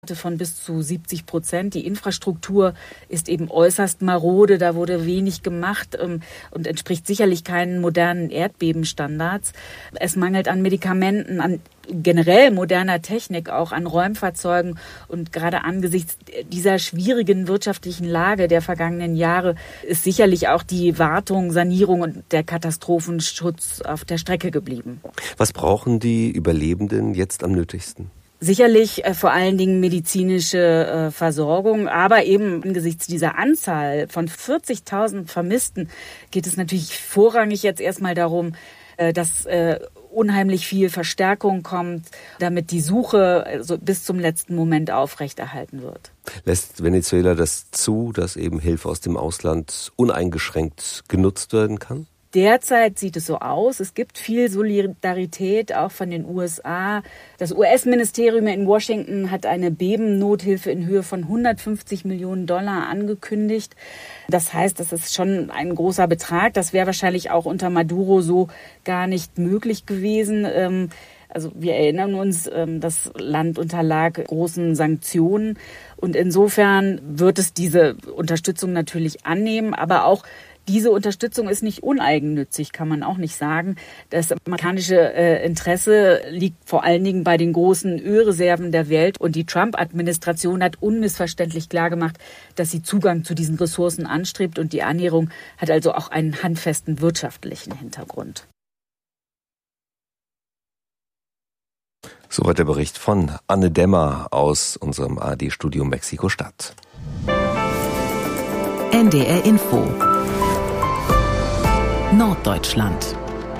von bis zu 70%. Die Infrastruktur ist eben äußerst marode, da wurde wenig gemacht und entspricht sicherlich keinen modernen Erdbebenstandards. Es mangelt an Medikamenten, an generell moderner Technik, auch an Räumfahrzeugen, und gerade angesichts dieser schwierigen wirtschaftlichen Lage der vergangenen Jahre ist sicherlich auch die Wartung, Sanierung und der Katastrophenschutz auf der Strecke geblieben. Was brauchen die Überlebenden jetzt am nötigsten? Sicherlich vor allen Dingen medizinische Versorgung, aber eben angesichts dieser Anzahl von 40.000 Vermissten geht es natürlich vorrangig jetzt erstmal darum, dass unheimlich viel Verstärkung kommt, damit die Suche bis zum letzten Moment aufrechterhalten wird. Lässt Venezuela das zu, dass eben Hilfe aus dem Ausland uneingeschränkt genutzt werden kann? Derzeit sieht es so aus. Es gibt viel Solidarität auch von den USA. Das US-Ministerium in Washington hat eine Bebennothilfe in Höhe von $150 Millionen angekündigt. Das heißt, das ist schon ein großer Betrag. Das wäre wahrscheinlich auch unter Maduro so gar nicht möglich gewesen. Also wir erinnern uns, das Land unterlag großen Sanktionen. Und insofern wird es diese Unterstützung natürlich annehmen, aber auch diese Unterstützung ist nicht uneigennützig, kann man auch nicht sagen. Das amerikanische Interesse liegt vor allen Dingen bei den großen Ölreserven der Welt. Und die Trump-Administration hat unmissverständlich klargemacht, dass sie Zugang zu diesen Ressourcen anstrebt. Und die Annäherung hat also auch einen handfesten wirtschaftlichen Hintergrund. Soweit der Bericht von Anne Dämmer aus unserem ARD-Studio Mexiko-Stadt. NDR Info Norddeutschland.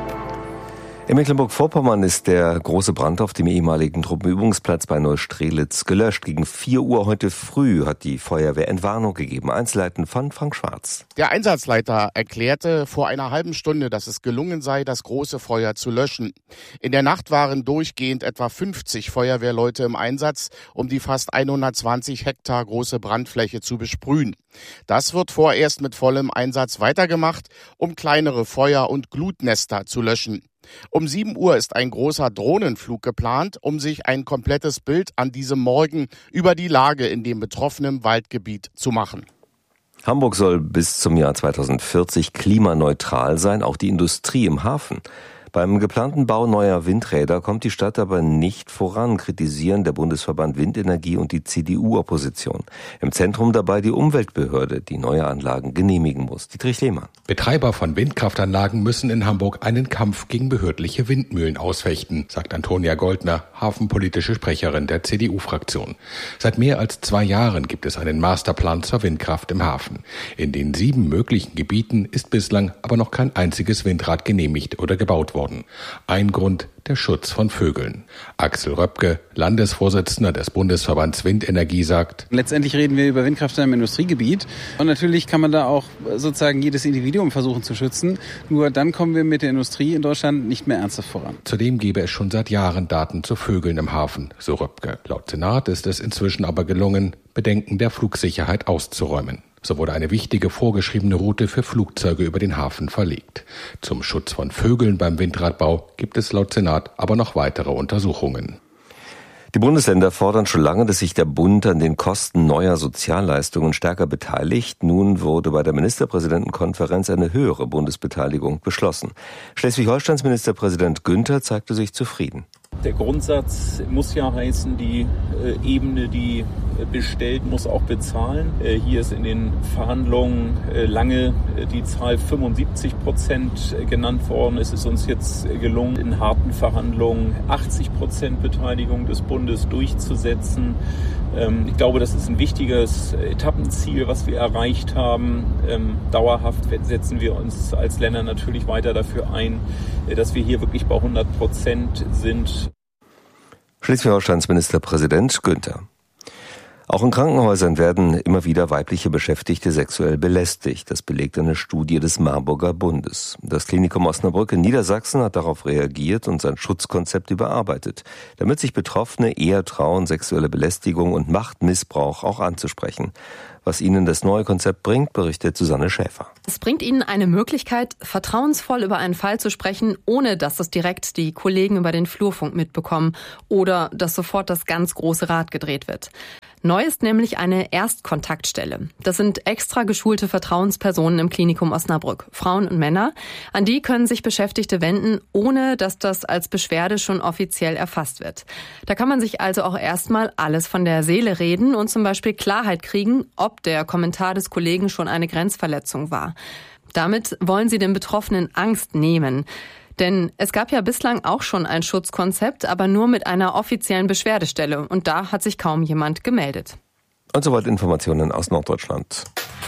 In Mecklenburg-Vorpommern ist der große Brand auf dem ehemaligen Truppenübungsplatz bei Neustrelitz gelöscht. Gegen 4 Uhr heute früh hat die Feuerwehr Entwarnung gegeben. Einzelheiten von Frank Schwarz. Der Einsatzleiter erklärte vor einer halben Stunde, dass es gelungen sei, das große Feuer zu löschen. In der Nacht waren durchgehend etwa 50 Feuerwehrleute im Einsatz, um die fast 120 Hektar große Brandfläche zu besprühen. Das wird vorerst mit vollem Einsatz weitergemacht, um kleinere Feuer- und Glutnester zu löschen. Um 7 Uhr ist ein großer Drohnenflug geplant, um sich ein komplettes Bild an diesem Morgen über die Lage in dem betroffenen Waldgebiet zu machen. Hamburg soll bis zum Jahr 2040 klimaneutral sein, auch die Industrie im Hafen. Beim geplanten Bau neuer Windräder kommt die Stadt aber nicht voran, kritisieren der Bundesverband Windenergie und die CDU-Opposition. Im Zentrum dabei die Umweltbehörde, die neue Anlagen genehmigen muss. Dietrich Lehmann. Betreiber von Windkraftanlagen müssen in Hamburg einen Kampf gegen behördliche Windmühlen ausfechten, sagt Antonia Goldner, hafenpolitische Sprecherin der CDU-Fraktion. Seit mehr als 2 Jahren gibt es einen Masterplan zur Windkraft im Hafen. In den 7 möglichen Gebieten ist bislang aber noch kein einziges Windrad genehmigt oder gebaut worden. Ein Grund, der Schutz von Vögeln. Axel Röpke, Landesvorsitzender des Bundesverbands Windenergie, sagt: Letztendlich reden wir über Windkraft in einem Industriegebiet. Und natürlich kann man da auch sozusagen jedes Individuum versuchen zu schützen. Nur dann kommen wir mit der Industrie in Deutschland nicht mehr ernsthaft voran. Zudem gebe es schon seit Jahren Daten zu Vögeln im Hafen, so Röpke. Laut Senat ist es inzwischen aber gelungen, Bedenken der Flugsicherheit auszuräumen. So wurde eine wichtige vorgeschriebene Route für Flugzeuge über den Hafen verlegt. Zum Schutz von Vögeln beim Windradbau gibt es laut Senat aber noch weitere Untersuchungen. Die Bundesländer fordern schon lange, dass sich der Bund an den Kosten neuer Sozialleistungen stärker beteiligt. Nun wurde bei der Ministerpräsidentenkonferenz eine höhere Bundesbeteiligung beschlossen. Schleswig-Holsteins Ministerpräsident Günther zeigte sich zufrieden. Der Grundsatz muss ja heißen, die Ebene, die bestellt, muss auch bezahlen. Hier ist in den Verhandlungen lange die Zahl 75% genannt worden. Es ist uns jetzt gelungen, in harten Verhandlungen 80% Beteiligung des Bundes durchzusetzen. Ich glaube, das ist ein wichtiges Etappenziel, was wir erreicht haben. Dauerhaft setzen wir uns als Länder natürlich weiter dafür ein, dass wir hier wirklich bei 100% sind. Schleswig-Holsteins Ministerpräsident Günther. Auch in Krankenhäusern werden immer wieder weibliche Beschäftigte sexuell belästigt. Das belegt eine Studie des Marburger Bundes. Das Klinikum Osnabrück in Niedersachsen hat darauf reagiert und sein Schutzkonzept überarbeitet, damit sich Betroffene eher trauen, sexuelle Belästigung und Machtmissbrauch auch anzusprechen. Was ihnen das neue Konzept bringt, berichtet Susanne Schäfer. Es bringt ihnen eine Möglichkeit, vertrauensvoll über einen Fall zu sprechen, ohne dass das direkt die Kollegen über den Flurfunk mitbekommen oder dass sofort das ganz große Rad gedreht wird. Neu ist nämlich eine Erstkontaktstelle. Das sind extra geschulte Vertrauenspersonen im Klinikum Osnabrück, Frauen und Männer. An die können sich Beschäftigte wenden, ohne dass das als Beschwerde schon offiziell erfasst wird. Da kann man sich also auch erstmal alles von der Seele reden und zum Beispiel Klarheit kriegen, ob der Kommentar des Kollegen schon eine Grenzverletzung war. Damit wollen sie den Betroffenen Angst nehmen. Denn es gab ja bislang auch schon ein Schutzkonzept, aber nur mit einer offiziellen Beschwerdestelle. Und da hat sich kaum jemand gemeldet. Und soweit Informationen aus Norddeutschland.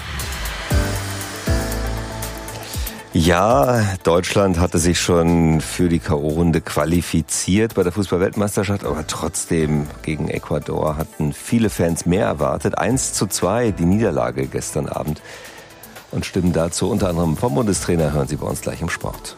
Ja, Deutschland hatte sich schon für die K.O.-Runde qualifiziert bei der Fußball-Weltmeisterschaft, aber trotzdem gegen Ecuador hatten viele Fans mehr erwartet. 1:2 die Niederlage gestern Abend. Und Stimmen dazu unter anderem vom Bundestrainer hören Sie bei uns gleich im Sport.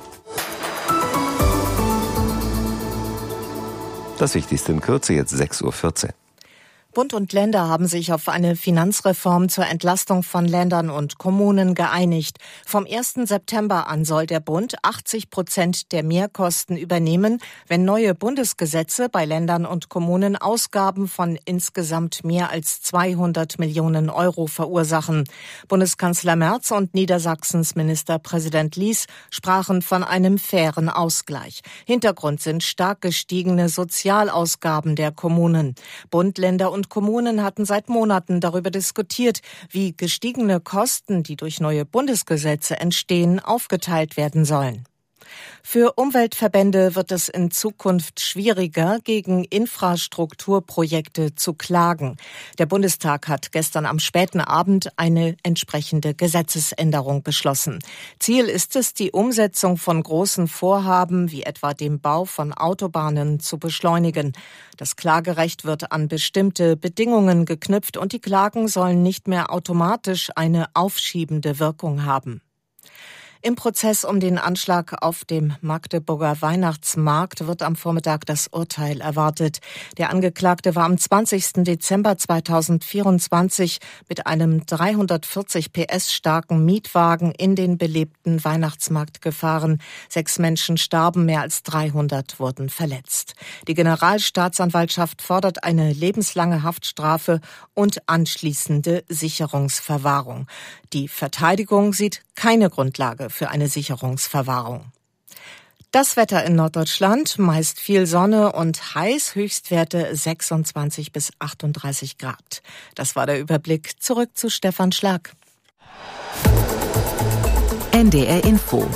Das Wichtigste in Kürze, jetzt 6:14 Uhr. Bund und Länder haben sich auf eine Finanzreform zur Entlastung von Ländern und Kommunen geeinigt. Vom 1. September an soll der Bund 80% der Mehrkosten übernehmen, wenn neue Bundesgesetze bei Ländern und Kommunen Ausgaben von insgesamt mehr als 200 Millionen Euro verursachen. Bundeskanzler Merz und Niedersachsens Ministerpräsident Lies sprachen von einem fairen Ausgleich. Hintergrund sind stark gestiegene Sozialausgaben der Kommunen. Bund, Länder und Kommunen hatten seit Monaten darüber diskutiert, wie gestiegene Kosten, die durch neue Bundesgesetze entstehen, aufgeteilt werden sollen. Für Umweltverbände wird es in Zukunft schwieriger, gegen Infrastrukturprojekte zu klagen. Der Bundestag hat gestern am späten Abend eine entsprechende Gesetzesänderung beschlossen. Ziel ist es, die Umsetzung von großen Vorhaben, wie etwa dem Bau von Autobahnen, zu beschleunigen. Das Klagerecht wird an bestimmte Bedingungen geknüpft und die Klagen sollen nicht mehr automatisch eine aufschiebende Wirkung haben. Im Prozess um den Anschlag auf dem Magdeburger Weihnachtsmarkt wird am Vormittag das Urteil erwartet. Der Angeklagte war am 20. Dezember 2024 mit einem 340 PS starken Mietwagen in den belebten Weihnachtsmarkt gefahren. 6 Menschen starben, mehr als 300 wurden verletzt. Die Generalstaatsanwaltschaft fordert eine lebenslange Haftstrafe und anschließende Sicherungsverwahrung. Die Verteidigung sieht keine Grundlage für eine Sicherungsverwahrung. Das Wetter in Norddeutschland, meist viel Sonne und heiß, Höchstwerte 26 bis 38 Grad. Das war der Überblick. Zurück zu Stefan Schlag. NDR Info.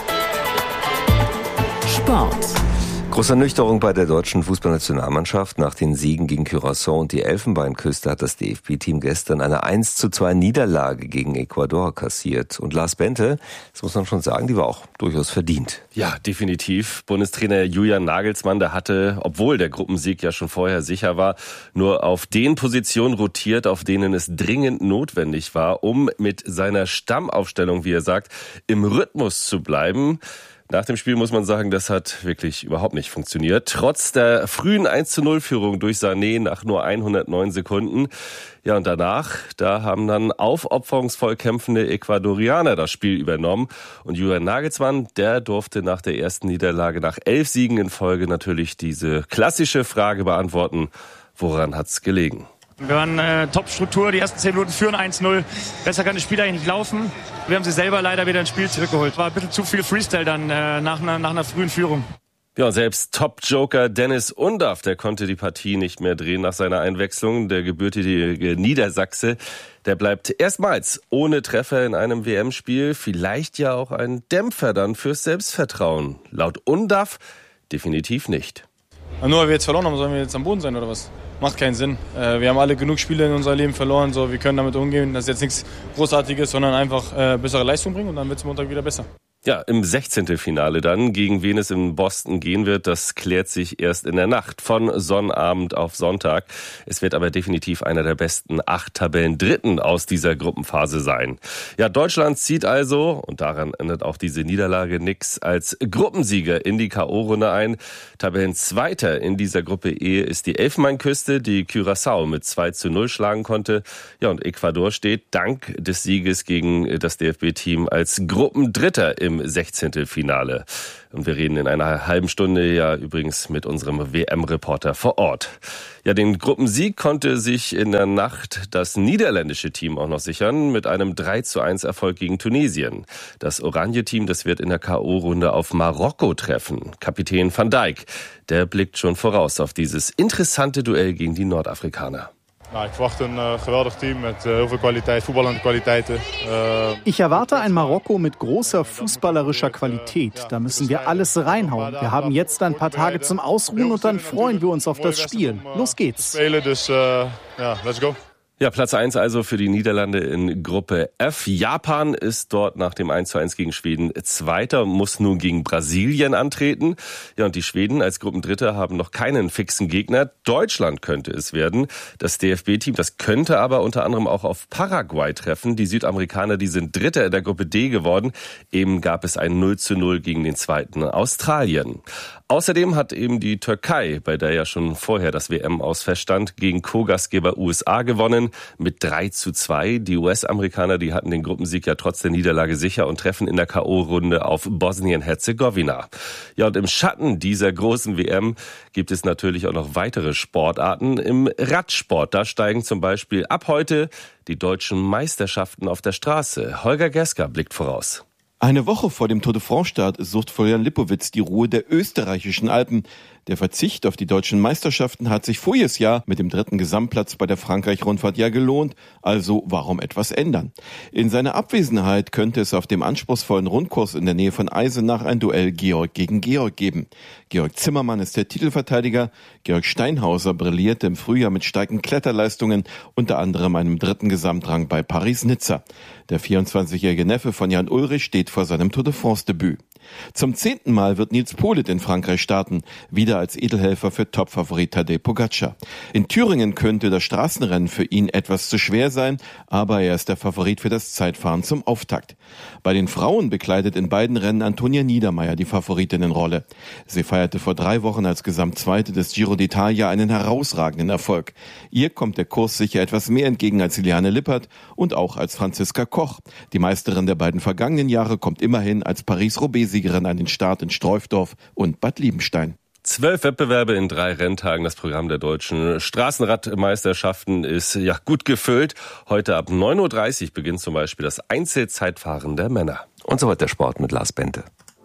Sport. Große Ernüchterung bei der deutschen Fußballnationalmannschaft. Nach den Siegen gegen Curaçao und die Elfenbeinküste hat das DFB-Team gestern eine 1:2 Niederlage gegen Ecuador kassiert. Und Lars Bente, das muss man schon sagen, die war auch durchaus verdient. Ja, definitiv. Bundestrainer Julian Nagelsmann, der hatte, obwohl der Gruppensieg ja schon vorher sicher war, nur auf den Positionen rotiert, auf denen es dringend notwendig war, um mit seiner Stammaufstellung, wie er sagt, im Rhythmus zu bleiben. Nach dem Spiel muss man sagen, das hat wirklich überhaupt nicht funktioniert. Trotz der frühen 1:0-Führung durch Sané nach nur 109 Sekunden. Ja, und danach, da haben dann aufopferungsvoll kämpfende Ecuadorianer das Spiel übernommen. Und Julian Nagelsmann, der durfte nach der ersten Niederlage nach 11 Siegen in Folge natürlich diese klassische Frage beantworten: Woran hat's gelegen? Wir waren Top-Struktur, die ersten 10 Minuten führen 1:0. Besser kann das Spiel eigentlich nicht laufen. Wir haben sie selber leider wieder ins Spiel zurückgeholt. War ein bisschen zu viel Freestyle dann nach einer frühen Führung. Ja, und selbst Top-Joker Dennis Undaff, der konnte die Partie nicht mehr drehen nach seiner Einwechslung. Der gebürtige Niedersachse, der bleibt erstmals ohne Treffer in einem WM-Spiel. Vielleicht ja auch ein Dämpfer dann fürs Selbstvertrauen. Laut Undaff definitiv nicht. Nur weil wir jetzt verloren haben, sollen wir jetzt am Boden sein oder was? Macht keinen Sinn. Wir haben alle genug Spiele in unserem Leben verloren, so wir können damit umgehen. Das ist jetzt nichts Großartiges, sondern einfach bessere Leistung bringen und dann wird es Montag wieder besser. Ja, im 16. Finale dann, gegen wen es in Boston gehen wird, das klärt sich erst in der Nacht von Sonnabend auf Sonntag. Es wird aber definitiv einer der besten 8 Tabellendritten aus dieser Gruppenphase sein. Ja, Deutschland zieht also, und daran ändert auch diese Niederlage nix, als Gruppensieger in die K.O.-Runde ein. Tabellenzweiter in dieser Gruppe E ist die Elfenbeinküste, die Curaçao mit 2:0 schlagen konnte. Ja, und Ecuador steht dank des Sieges gegen das DFB-Team als Gruppendritter im 16. Finale. Und wir reden in einer halben Stunde ja übrigens mit unserem WM-Reporter vor Ort. Ja, den Gruppensieg konnte sich in der Nacht das niederländische Team auch noch sichern mit einem 3:1 Erfolg gegen Tunesien. Das Oranje-Team, das wird in der K.O.-Runde auf Marokko treffen. Kapitän Van Dijk, der blickt schon voraus auf dieses interessante Duell gegen die Nordafrikaner. Ich verwachte ein geweldig Team mit heel veel Qualität, voetballende Qualitäten. Ich erwarte ein Marokko mit großer fußballerischer Qualität. Da müssen wir alles reinhauen. Wir haben jetzt ein paar Tage zum Ausruhen und dann freuen wir uns auf das Spiel. Los geht's. Let's go. Ja, Platz 1 also für die Niederlande in Gruppe F. Japan ist dort nach dem 1:1 gegen Schweden Zweiter, muss nun gegen Brasilien antreten. Ja, und die Schweden als Gruppendritter haben noch keinen fixen Gegner. Deutschland könnte es werden. Das DFB-Team, das könnte aber unter anderem auch auf Paraguay treffen. Die Südamerikaner, die sind Dritter in der Gruppe D geworden. Eben gab es ein 0:0 gegen den zweiten Australien. Außerdem hat eben die Türkei, bei der ja schon vorher das WM-Aus feststand, gegen Co-Gastgeber USA gewonnen mit 3:2. Die US-Amerikaner, die hatten den Gruppensieg ja trotz der Niederlage sicher und treffen in der K.O.-Runde auf Bosnien-Herzegowina. Ja, und im Schatten dieser großen WM gibt es natürlich auch noch weitere Sportarten. Im Radsport, da steigen zum Beispiel ab heute die deutschen Meisterschaften auf der Straße. Holger Geska blickt voraus. Eine Woche vor dem Tour de France-Start sucht Florian Lipowitz die Ruhe der österreichischen Alpen. Der Verzicht auf die deutschen Meisterschaften hat sich voriges Jahr mit dem 3. Gesamtplatz bei der Frankreich-Rundfahrt ja gelohnt. Also warum etwas ändern? In seiner Abwesenheit könnte es auf dem anspruchsvollen Rundkurs in der Nähe von Eisenach ein Duell Georg gegen Georg geben. Georg Zimmermann ist der Titelverteidiger. Georg Steinhauser brillierte im Frühjahr mit starken Kletterleistungen, unter anderem einem 3. Gesamtrang bei Paris-Nizza. Der 24-jährige Neffe von Jan Ulrich steht vor seinem Tour de France-Debüt. Zum 10. Mal wird Nils Politt in Frankreich starten, wieder als Edelhelfer für Topfavorit Tadej Pogačar. In Thüringen könnte das Straßenrennen für ihn etwas zu schwer sein, aber er ist der Favorit für das Zeitfahren zum Auftakt. Bei den Frauen bekleidet in beiden Rennen Antonia Niedermeier die Favoritinnenrolle. Sie feierte vor 3 Wochen als Gesamtzweite des Giro d'Italia einen herausragenden Erfolg. Ihr kommt der Kurs sicher etwas mehr entgegen als Juliane Lippert und auch als Franziska Koch. Die Meisterin der beiden vergangenen Jahre kommt immerhin als Paris-Roubaix-Siegerin an den Start in Streufdorf und Bad Liebenstein. 12 Wettbewerbe in 3 Renntagen. Das Programm der deutschen Straßenradmeisterschaften ist ja gut gefüllt. Heute ab 9:30 Uhr beginnt zum Beispiel das Einzelzeitfahren der Männer. Und so weiter der Sport mit Lars Bente.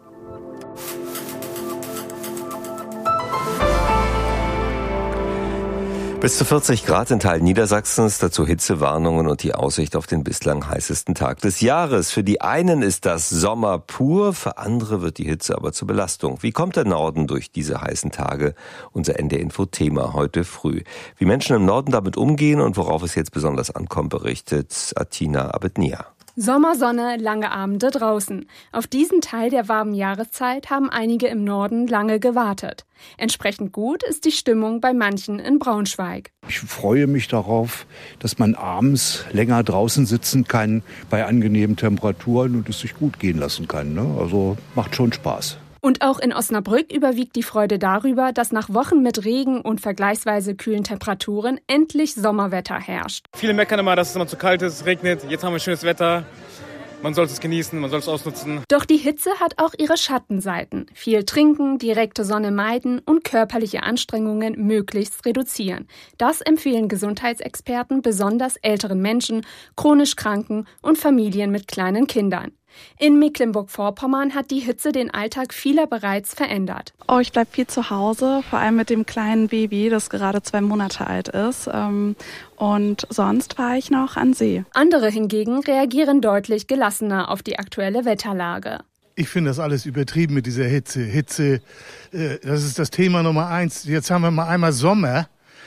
Bis zu 40 Grad in Teilen Niedersachsens, dazu Hitzewarnungen und die Aussicht auf den bislang heißesten Tag des Jahres. Für die einen ist das Sommer pur, für andere wird die Hitze aber zur Belastung. Wie kommt der Norden durch diese heißen Tage? Unser NDR-Info-Thema heute früh. Wie Menschen im Norden damit umgehen und worauf es jetzt besonders ankommt, berichtet Atina Abednia. Sommersonne, lange Abende draußen. Auf diesen Teil der warmen Jahreszeit haben einige im Norden lange gewartet. Entsprechend gut ist die Stimmung bei manchen in Braunschweig. Ich freue mich darauf, dass man abends länger draußen sitzen kann bei angenehmen Temperaturen und es sich gut gehen lassen kann. Ne? Also macht schon Spaß. Und auch in Osnabrück überwiegt die Freude darüber, dass nach Wochen mit Regen und vergleichsweise kühlen Temperaturen endlich Sommerwetter herrscht. Viele meckern immer, dass es immer zu kalt ist, es regnet. Jetzt haben wir schönes Wetter. Man soll es genießen, man soll es ausnutzen. Doch die Hitze hat auch ihre Schattenseiten. Viel trinken, direkte Sonne meiden und körperliche Anstrengungen möglichst reduzieren. Das empfehlen Gesundheitsexperten besonders älteren Menschen, chronisch Kranken und Familien mit kleinen Kindern. In Mecklenburg-Vorpommern hat die Hitze den Alltag vieler bereits verändert. Oh, ich bleibe viel zu Hause, vor allem mit dem kleinen Baby, das gerade 2 Monate alt ist. Und sonst fahre ich noch an See. Andere hingegen reagieren deutlich gelassener auf die aktuelle Wetterlage. Ich finde das alles übertrieben mit dieser Hitze. Hitze, das ist das Thema Nummer 1. Jetzt haben wir mal einmal Sommer.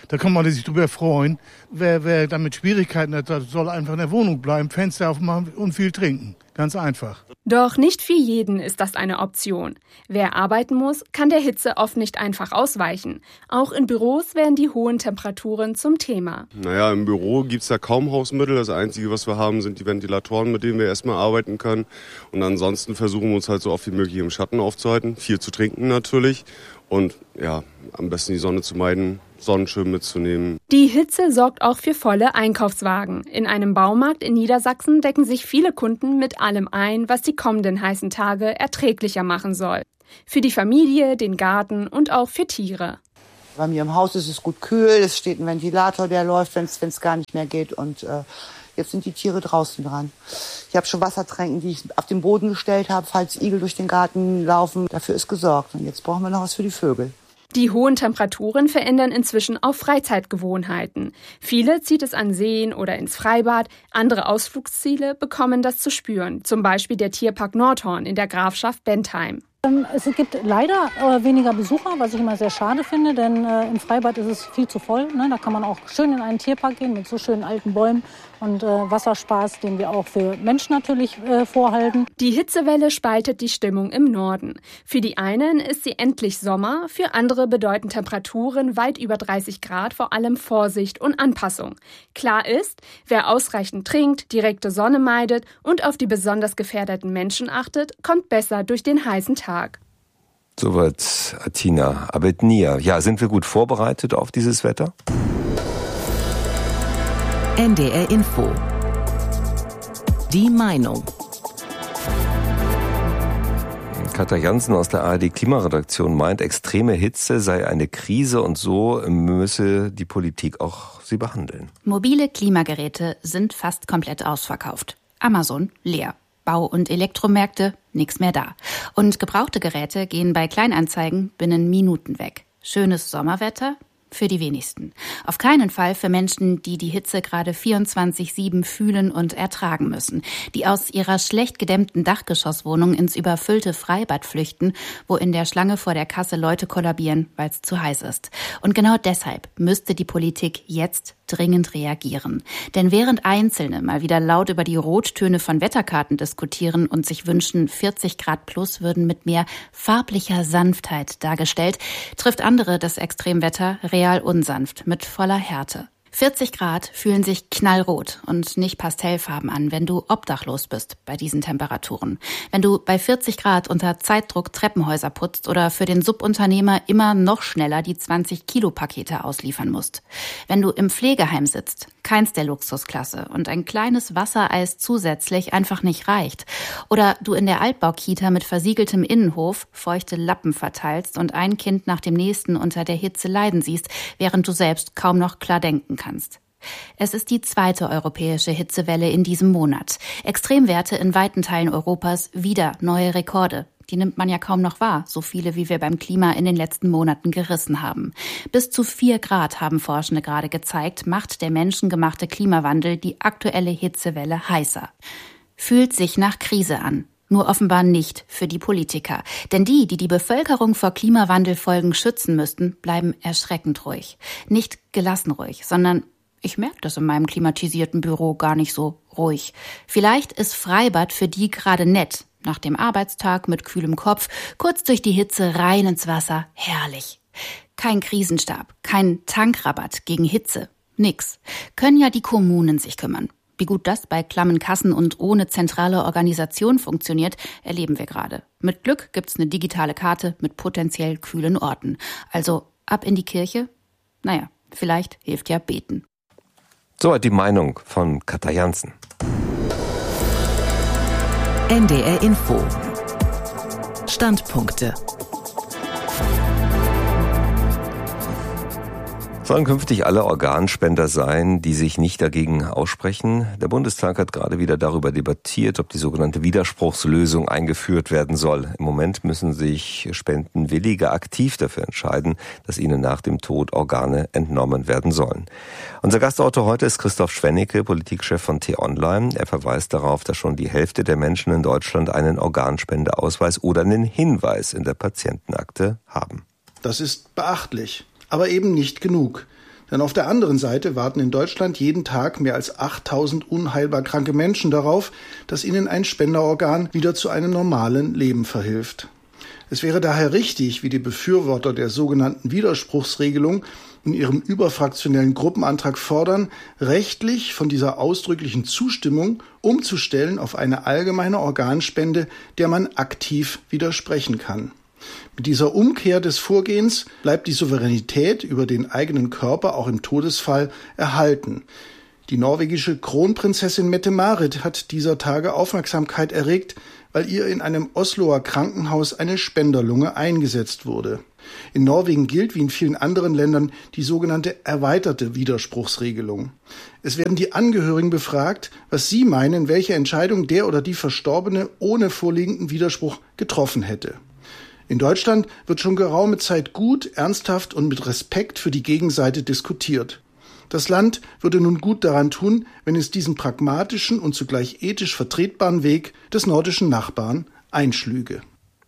Da kann man sich drüber freuen. Wer damit Schwierigkeiten hat, soll einfach in der Wohnung bleiben, Fenster aufmachen und viel trinken. Ganz einfach. Doch nicht für jeden ist das eine Option. Wer arbeiten muss, kann der Hitze oft nicht einfach ausweichen. Auch in Büros werden die hohen Temperaturen zum Thema. Naja, im Büro gibt's ja kaum Hausmittel. Das Einzige, was wir haben, sind die Ventilatoren, mit denen wir erstmal arbeiten können. Und ansonsten versuchen wir uns halt so oft wie möglich im Schatten aufzuhalten. Viel zu trinken natürlich. Und ja, am besten die Sonne zu meiden, Sonnenschirm mitzunehmen. Die Hitze sorgt auch für volle Einkaufswagen. In einem Baumarkt in Niedersachsen decken sich viele Kunden mit allem ein, was die kommenden heißen Tage erträglicher machen soll. Für die Familie, den Garten und auch für Tiere. Bei mir im Haus ist es gut kühl, es steht ein Ventilator, der läuft, wenn es gar nicht mehr geht. Und jetzt sind die Tiere draußen dran. Ich habe schon Wassertränken, die ich auf den Boden gestellt habe, falls Igel durch den Garten laufen. Dafür ist gesorgt. Und jetzt brauchen wir noch was für die Vögel. Die hohen Temperaturen verändern inzwischen auch Freizeitgewohnheiten. Viele zieht es an Seen oder ins Freibad. Andere Ausflugsziele bekommen das zu spüren. Zum Beispiel der Tierpark Nordhorn in der Grafschaft Bentheim. Es gibt leider weniger Besucher, was ich immer sehr schade finde, denn im Freibad ist es viel zu voll. Da kann man auch schön in einen Tierpark gehen mit so schönen alten Bäumen und Wasserspaß, den wir auch für Menschen natürlich vorhalten. Die Hitzewelle spaltet die Stimmung im Norden. Für die einen ist sie endlich Sommer, für andere bedeuten Temperaturen weit über 30 Grad vor allem Vorsicht und Anpassung. Klar ist, wer ausreichend trinkt, direkte Sonne meidet und auf die besonders gefährdeten Menschen achtet, kommt besser durch den heißen Tag. Soweit Atina Abednia. Ja, sind wir gut vorbereitet auf dieses Wetter? NDR Info. Die Meinung. Katja Jansen aus der ARD Klimaredaktion meint, extreme Hitze sei eine Krise und so müsse die Politik auch sie behandeln. Mobile Klimageräte sind fast komplett ausverkauft. Amazon leer. Bau- und Elektromärkte, nichts mehr da. Und gebrauchte Geräte gehen bei Kleinanzeigen binnen Minuten weg. Schönes Sommerwetter? Für die wenigsten. Auf keinen Fall für Menschen, die die Hitze gerade 24/7 fühlen und ertragen müssen, die aus ihrer schlecht gedämmten Dachgeschosswohnung ins überfüllte Freibad flüchten, wo in der Schlange vor der Kasse Leute kollabieren, weil es zu heiß ist. Und genau deshalb müsste die Politik jetzt dringend reagieren. Denn während Einzelne mal wieder laut über die Rottöne von Wetterkarten diskutieren und sich wünschen, 40 Grad plus würden mit mehr farblicher Sanftheit dargestellt, trifft andere das Extremwetter real unsanft mit voller Härte. 40 Grad fühlen sich knallrot und nicht pastellfarben an, wenn du obdachlos bist bei diesen Temperaturen. Wenn du bei 40 Grad unter Zeitdruck Treppenhäuser putzt oder für den Subunternehmer immer noch schneller die 20-Kilo-Pakete ausliefern musst. Wenn du im Pflegeheim sitzt, keins der Luxusklasse und ein kleines Wassereis zusätzlich einfach nicht reicht. Oder du in der Altbaukita mit versiegeltem Innenhof feuchte Lappen verteilst und ein Kind nach dem nächsten unter der Hitze leiden siehst, während du selbst kaum noch klar denken kannst. Es ist die zweite europäische Hitzewelle in diesem Monat. Extremwerte in weiten Teilen Europas, wieder neue Rekorde. Die nimmt man ja kaum noch wahr, so viele wie wir beim Klima in den letzten Monaten gerissen haben. Bis zu 4 Grad haben Forschende gerade gezeigt, macht der menschengemachte Klimawandel die aktuelle Hitzewelle heißer. Fühlt sich nach Krise an. Nur offenbar nicht für die Politiker. Denn die Bevölkerung vor Klimawandelfolgen schützen müssten, bleiben erschreckend ruhig. Nicht gelassen ruhig, sondern ich merke das in meinem klimatisierten Büro gar nicht so ruhig. Vielleicht ist Freibad für die gerade nett. Nach dem Arbeitstag mit kühlem Kopf, kurz durch die Hitze rein ins Wasser, herrlich. Kein Krisenstab, kein Tankrabatt gegen Hitze, nix. Können ja die Kommunen sich kümmern. Wie gut das bei klammen Kassen und ohne zentrale Organisation funktioniert, erleben wir gerade. Mit Glück gibt's eine digitale Karte mit potenziell kühlen Orten. Also ab in die Kirche? Naja, vielleicht hilft ja beten. Soweit die Meinung von Katja Jansen. NDR Info. Standpunkte. Sollen künftig alle Organspender sein, die sich nicht dagegen aussprechen? Der Bundestag hat gerade wieder darüber debattiert, ob die sogenannte Widerspruchslösung eingeführt werden soll. Im Moment müssen sich Spendenwillige aktiv dafür entscheiden, dass ihnen nach dem Tod Organe entnommen werden sollen. Unser Gastautor heute ist Christoph Schwennecke, Politikchef von T-Online. Er verweist darauf, dass schon die Hälfte der Menschen in Deutschland einen Organspendeausweis oder einen Hinweis in der Patientenakte haben. Das ist beachtlich. Aber eben nicht genug. Denn auf der anderen Seite warten in Deutschland jeden Tag mehr als 8000 unheilbar kranke Menschen darauf, dass ihnen ein Spenderorgan wieder zu einem normalen Leben verhilft. Es wäre daher richtig, wie die Befürworter der sogenannten Widerspruchsregelung in ihrem überfraktionellen Gruppenantrag fordern, rechtlich von dieser ausdrücklichen Zustimmung umzustellen auf eine allgemeine Organspende, der man aktiv widersprechen kann. Mit dieser Umkehr des Vorgehens bleibt die Souveränität über den eigenen Körper auch im Todesfall erhalten. Die norwegische Kronprinzessin Mette-Marit hat dieser Tage Aufmerksamkeit erregt, weil ihr in einem Osloer Krankenhaus eine Spenderlunge eingesetzt wurde. In Norwegen gilt, wie in vielen anderen Ländern, die sogenannte erweiterte Widerspruchsregelung. Es werden die Angehörigen befragt, was sie meinen, welche Entscheidung der oder die Verstorbene ohne vorliegenden Widerspruch getroffen hätte. In Deutschland wird schon geraume Zeit gut, ernsthaft und mit Respekt für die Gegenseite diskutiert. Das Land würde nun gut daran tun, wenn es diesen pragmatischen und zugleich ethisch vertretbaren Weg des nordischen Nachbarn einschlüge.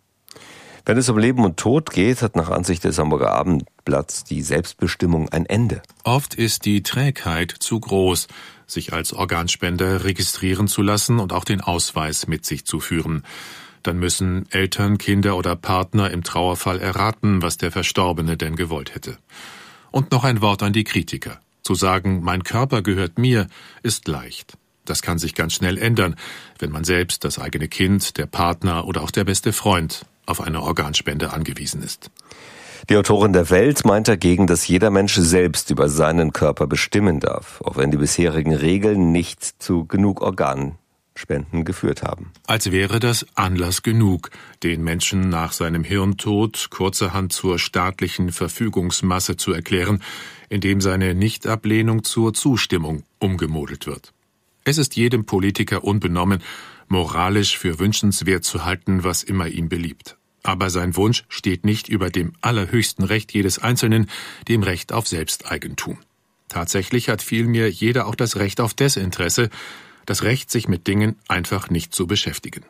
Wenn es um Leben und Tod geht, hat nach Ansicht des Hamburger Abendblatts die Selbstbestimmung ein Ende. Oft ist die Trägheit zu groß, sich als Organspender registrieren zu lassen und auch den Ausweis mit sich zu führen. Dann müssen Eltern, Kinder oder Partner im Trauerfall erraten, was der Verstorbene denn gewollt hätte. Und noch ein Wort an die Kritiker. Zu sagen, mein Körper gehört mir, ist leicht. Das kann sich ganz schnell ändern, wenn man selbst, das eigene Kind, der Partner oder auch der beste Freund auf eine Organspende angewiesen ist. Die Autorin der Welt meint dagegen, dass jeder Mensch selbst über seinen Körper bestimmen darf, auch wenn die bisherigen Regeln nicht zu genug Organspenden geführt haben. Als wäre das Anlass genug, den Menschen nach seinem Hirntod kurzerhand zur staatlichen Verfügungsmasse zu erklären, indem seine Nichtablehnung zur Zustimmung umgemodelt wird. Es ist jedem Politiker unbenommen, moralisch für wünschenswert zu halten, was immer ihm beliebt. Aber sein Wunsch steht nicht über dem allerhöchsten Recht jedes Einzelnen, dem Recht auf Selbsteigentum. Tatsächlich hat vielmehr jeder auch das Recht auf Desinteresse, das Recht, sich mit Dingen einfach nicht zu beschäftigen.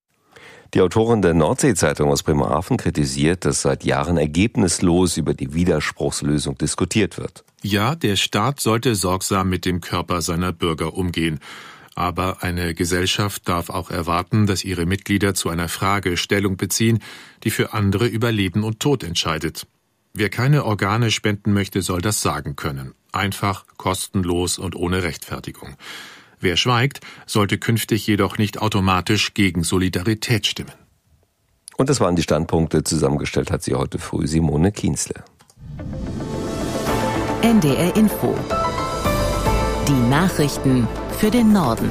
Die Autorin der Nordsee-Zeitung aus Bremerhaven kritisiert, dass seit Jahren ergebnislos über die Widerspruchslösung diskutiert wird. Ja, der Staat sollte sorgsam mit dem Körper seiner Bürger umgehen. Aber eine Gesellschaft darf auch erwarten, dass ihre Mitglieder zu einer Frage Stellung beziehen, die für andere über Leben und Tod entscheidet. Wer keine Organe spenden möchte, soll das sagen können. Einfach, kostenlos und ohne Rechtfertigung. Wer schweigt, sollte künftig jedoch nicht automatisch gegen Solidarität stimmen. Und das waren die Standpunkte. Zusammengestellt hat sie heute früh Simone Kienzle. NDR Info. Die Nachrichten für den Norden.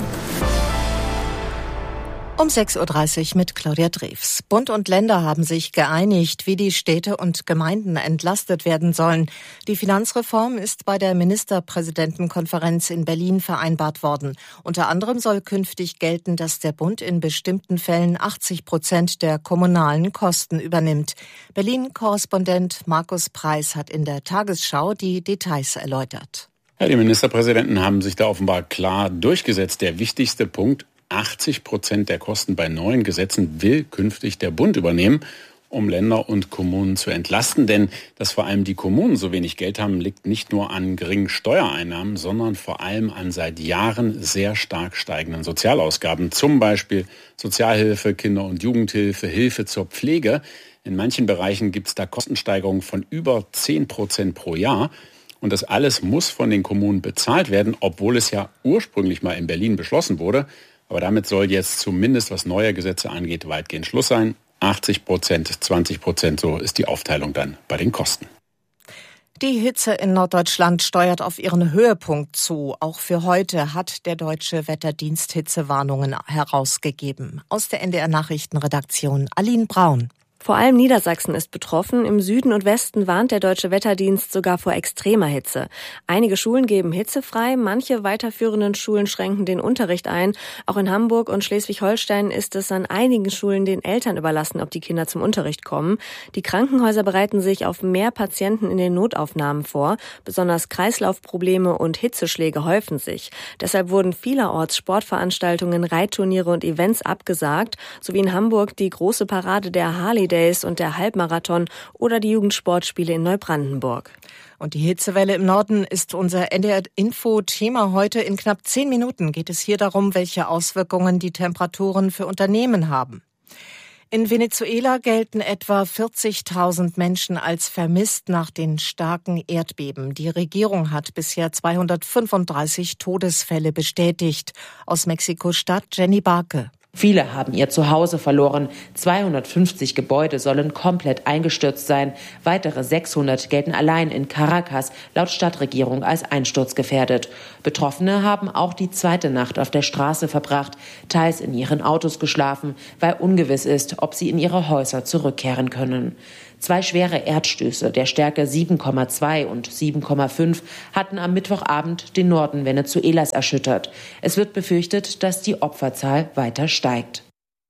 Um 6.30 Uhr mit Claudia Drews. Bund und Länder haben sich geeinigt, wie die Städte und Gemeinden entlastet werden sollen. Die Finanzreform ist bei der Ministerpräsidentenkonferenz in Berlin vereinbart worden. Unter anderem soll künftig gelten, dass der Bund in bestimmten Fällen 80% der kommunalen Kosten übernimmt. Berlin-Korrespondent Markus Preis hat in der Tagesschau die Details erläutert. Ja, die Ministerpräsidenten haben sich da offenbar klar durchgesetzt. Der wichtigste Punkt: 80% der Kosten bei neuen Gesetzen will künftig der Bund übernehmen, um Länder und Kommunen zu entlasten. Denn dass vor allem die Kommunen so wenig Geld haben, liegt nicht nur an geringen Steuereinnahmen, sondern vor allem an seit Jahren sehr stark steigenden Sozialausgaben. Zum Beispiel Sozialhilfe, Kinder- und Jugendhilfe, Hilfe zur Pflege. In manchen Bereichen gibt es da Kostensteigerungen von über 10% pro Jahr. Und das alles muss von den Kommunen bezahlt werden, obwohl es ja ursprünglich mal in Berlin beschlossen wurde. Aber damit soll jetzt zumindest, was neue Gesetze angeht, weitgehend Schluss sein. 80%, 20%, so ist die Aufteilung dann bei den Kosten. Die Hitze in Norddeutschland steuert auf ihren Höhepunkt zu. Auch für heute hat der Deutsche Wetterdienst Hitzewarnungen herausgegeben. Aus der NDR Nachrichtenredaktion Aline Braun. Vor allem Niedersachsen ist betroffen. Im Süden und Westen warnt der Deutsche Wetterdienst sogar vor extremer Hitze. Einige Schulen geben hitzefrei, manche weiterführenden Schulen schränken den Unterricht ein. Auch in Hamburg und Schleswig-Holstein ist es an einigen Schulen den Eltern überlassen, ob die Kinder zum Unterricht kommen. Die Krankenhäuser bereiten sich auf mehr Patienten in den Notaufnahmen vor. Besonders Kreislaufprobleme und Hitzeschläge häufen sich. Deshalb wurden vielerorts Sportveranstaltungen, Reitturniere und Events abgesagt, sowie in Hamburg die große Parade der Harley Holidays und der Halbmarathon oder die Jugendsportspiele in Neubrandenburg. Und die Hitzewelle im Norden ist unser NDR-Info-Thema heute. In knapp 10 Minuten geht es hier darum, welche Auswirkungen die Temperaturen für Unternehmen haben. In Venezuela gelten etwa 40.000 Menschen als vermisst nach den starken Erdbeben. Die Regierung hat bisher 235 Todesfälle bestätigt. Aus Mexiko-Stadt Jenny Barke. Viele haben ihr Zuhause verloren. 250 Gebäude sollen komplett eingestürzt sein. Weitere 600 gelten allein in Caracas laut Stadtregierung als einsturzgefährdet. Betroffene haben auch die zweite Nacht auf der Straße verbracht, teils in ihren Autos geschlafen, weil ungewiss ist, ob sie in ihre Häuser zurückkehren können. 2 schwere Erdstöße der Stärke 7,2 und 7,5 hatten am Mittwochabend den Norden Venezuelas erschüttert. Es wird befürchtet, dass die Opferzahl weiter steigt.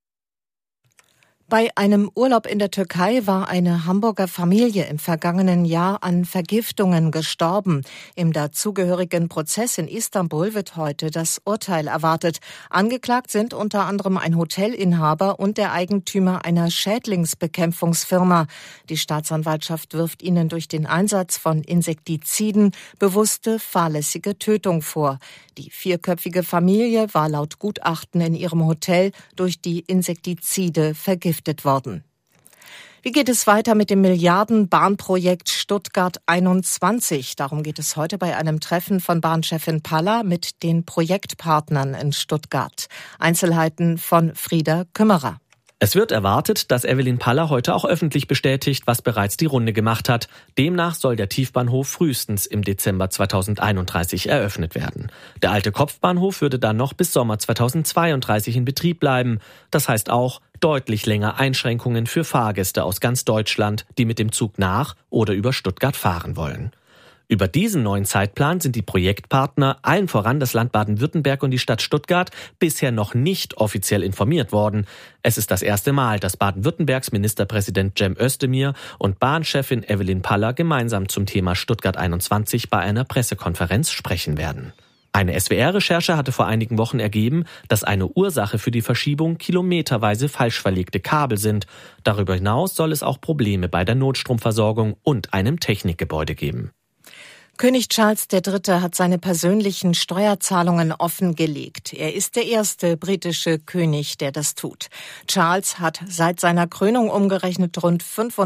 Bei einem Urlaub in der Türkei war eine Hamburger Familie im vergangenen Jahr an Vergiftungen gestorben. Im dazugehörigen Prozess in Istanbul wird heute das Urteil erwartet. Angeklagt sind unter anderem ein Hotelinhaber und der Eigentümer einer Schädlingsbekämpfungsfirma. Die Staatsanwaltschaft wirft ihnen durch den Einsatz von Insektiziden bewusste fahrlässige Tötung vor. Die 4köpfige Familie war laut Gutachten in ihrem Hotel durch die Insektizide vergiftet worden. Wie geht es weiter mit dem Milliarden-Bahnprojekt Stuttgart 21? Darum geht es heute bei einem Treffen von Bahnchefin Palla mit den Projektpartnern in Stuttgart. Einzelheiten von Frieda Kümmerer. Es wird erwartet, dass Evelyn Palla heute auch öffentlich bestätigt, was bereits die Runde gemacht hat. Demnach soll der Tiefbahnhof frühestens im Dezember 2031 eröffnet werden. Der alte Kopfbahnhof würde dann noch bis Sommer 2032 in Betrieb bleiben. Das heißt auch deutlich länger Einschränkungen für Fahrgäste aus ganz Deutschland, die mit dem Zug nach oder über Stuttgart fahren wollen. Über diesen neuen Zeitplan sind die Projektpartner, allen voran das Land Baden-Württemberg und die Stadt Stuttgart, bisher noch nicht offiziell informiert worden. Es ist das erste Mal, dass Baden-Württembergs Ministerpräsident Cem Özdemir und Bahnchefin Evelyn Palla gemeinsam zum Thema Stuttgart 21 bei einer Pressekonferenz sprechen werden. Eine SWR-Recherche hatte vor einigen Wochen ergeben, dass eine Ursache für die Verschiebung kilometerweise falsch verlegte Kabel sind. Darüber hinaus soll es auch Probleme bei der Notstromversorgung und einem Technikgebäude geben. König Charles III. Hat seine persönlichen Steuerzahlungen offengelegt. Er ist der erste britische König, der das tut. Charles hat seit seiner Krönung umgerechnet rund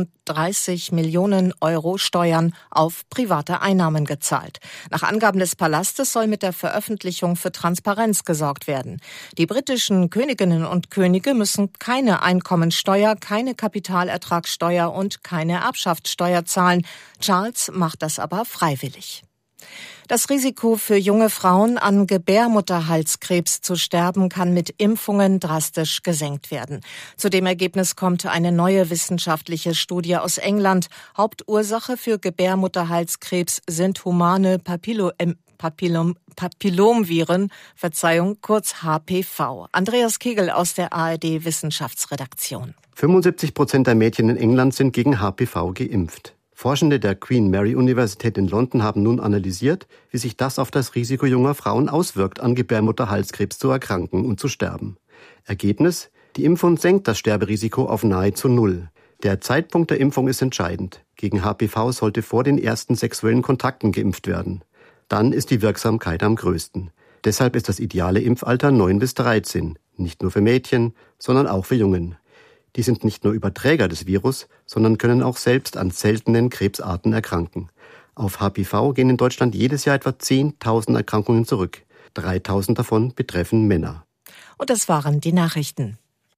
35 Millionen Euro Steuern auf private Einnahmen gezahlt. Nach Angaben des Palastes soll mit der Veröffentlichung für Transparenz gesorgt werden. Die britischen Königinnen und Könige müssen keine Einkommensteuer, keine Kapitalertragssteuer und keine Erbschaftssteuer zahlen. Charles macht das aber freiwillig. Das Risiko für junge Frauen an Gebärmutterhalskrebs zu sterben kann mit Impfungen drastisch gesenkt werden. Zu dem Ergebnis kommt eine neue wissenschaftliche Studie aus England. Hauptursache für Gebärmutterhalskrebs sind humane Papillomviren, kurz HPV. Andreas Kegel aus der ARD Wissenschaftsredaktion. 75% der Mädchen in England sind gegen HPV geimpft. Forschende der Queen Mary Universität in London haben nun analysiert, wie sich das auf das Risiko junger Frauen auswirkt, an Gebärmutterhalskrebs zu erkranken und zu sterben. Ergebnis: Die Impfung senkt das Sterberisiko auf nahezu null. Der Zeitpunkt der Impfung ist entscheidend. Gegen HPV sollte vor den ersten sexuellen Kontakten geimpft werden. Dann ist die Wirksamkeit am größten. Deshalb ist das ideale Impfalter 9 bis 13, nicht nur für Mädchen, sondern auch für Jungen. Die sind nicht nur Überträger des Virus, sondern können auch selbst an seltenen Krebsarten erkranken. Auf HPV gehen in Deutschland jedes Jahr etwa 10.000 Erkrankungen zurück. 3.000 davon betreffen Männer. Und das waren die Nachrichten.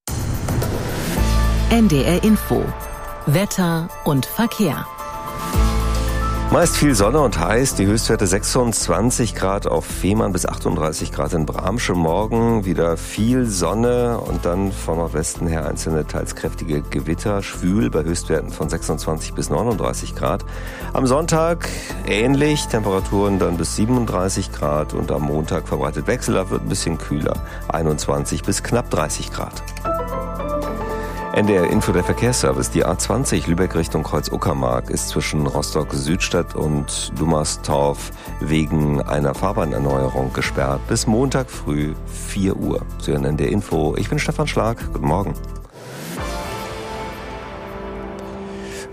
NDR Info. Wetter und Verkehr. Meist viel Sonne und heiß, die Höchstwerte 26 Grad auf Fehmarn bis 38 Grad in Bramsche. Morgen wieder viel Sonne und dann von Nordwesten her einzelne teils kräftige Gewitter, schwül bei Höchstwerten von 26 bis 39 Grad. Am Sonntag ähnlich, Temperaturen dann bis 37 Grad und am Montag verbreitet wechselhaft, wird ein bisschen kühler, 21 bis knapp 30 Grad. NDR Info, der Verkehrsservice. Die A20 Lübeck Richtung Kreuz-Uckermark ist zwischen Rostock-Südstadt und Dummerstorf wegen einer Fahrbahnerneuerung gesperrt. Bis Montag früh 4 Uhr. Sie hören NDR Info. Ich bin Stefan Schlag. Guten Morgen.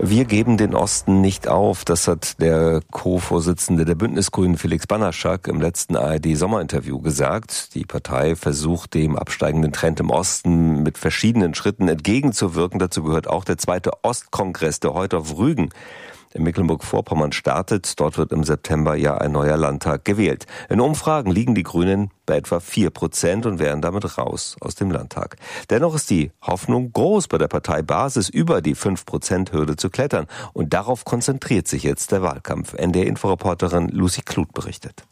Wir geben den Osten nicht auf. Das hat der Co-Vorsitzende der Bündnisgrünen Felix Banaschak im letzten ARD-Sommerinterview gesagt. Die Partei versucht, dem absteigenden Trend im Osten mit verschiedenen Schritten entgegenzuwirken. Dazu gehört auch der 2. Ostkongress, der heute auf Rügen in Mecklenburg-Vorpommern startet. Dort wird im September ja ein neuer Landtag gewählt. In Umfragen liegen die Grünen bei etwa 4% und wären damit raus aus dem Landtag. Dennoch ist die Hoffnung groß, bei der Parteibasis über die 5%-Hürde zu klettern. Und darauf konzentriert sich jetzt der Wahlkampf. NDR-Inforeporterin Lucy Kluth berichtet.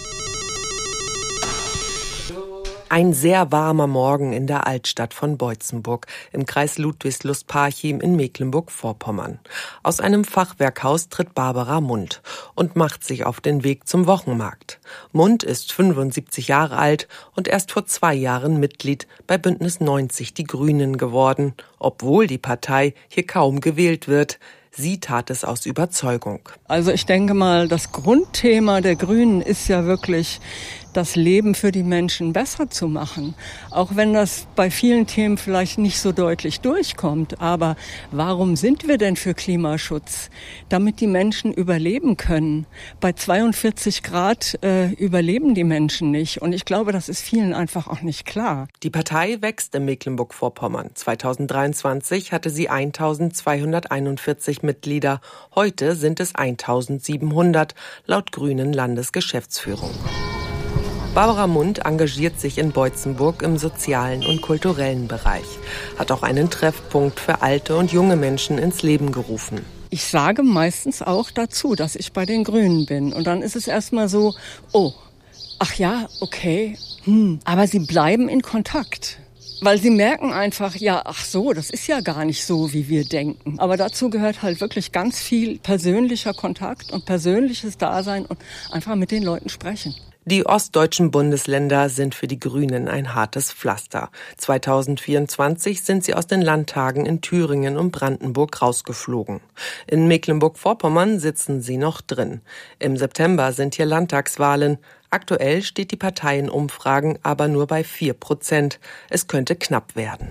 Ein sehr warmer Morgen in der Altstadt von Boitzenburg im Kreis Ludwigslust-Parchim in Mecklenburg-Vorpommern. Aus einem Fachwerkhaus tritt Barbara Mund und macht sich auf den Weg zum Wochenmarkt. Mund ist 75 Jahre alt und erst vor 2 Jahren Mitglied bei Bündnis 90 Die Grünen geworden, obwohl die Partei hier kaum gewählt wird. Sie tat es aus Überzeugung. Also ich denke mal, das Grundthema der Grünen ist ja wirklich, das Leben für die Menschen besser zu machen. Auch wenn das bei vielen Themen vielleicht nicht so deutlich durchkommt. Aber warum sind wir denn für Klimaschutz? Damit die Menschen überleben können. Bei 42 Grad überleben die Menschen nicht. Und ich glaube, das ist vielen einfach auch nicht klar. Die Partei wächst in Mecklenburg-Vorpommern. 2023 hatte sie 1.241 Mitglieder. Heute sind es 1.700, laut Grünen Landesgeschäftsführung. Barbara Mund engagiert sich in Boitzenburg im sozialen und kulturellen Bereich, hat auch einen Treffpunkt für alte und junge Menschen ins Leben gerufen. Ich sage meistens auch dazu, dass ich bei den Grünen bin. Und dann ist es erstmal so, oh, ach ja, okay, aber sie bleiben in Kontakt. Weil sie merken einfach, ja, ach so, das ist ja gar nicht so, wie wir denken. Aber dazu gehört halt wirklich ganz viel persönlicher Kontakt und persönliches Dasein und einfach mit den Leuten sprechen. Die ostdeutschen Bundesländer sind für die Grünen ein hartes Pflaster. 2024 sind sie aus den Landtagen in Thüringen und Brandenburg rausgeflogen. In Mecklenburg-Vorpommern sitzen sie noch drin. Im September sind hier Landtagswahlen. Aktuell steht die Partei in Umfragen aber nur bei 4%. Es könnte knapp werden.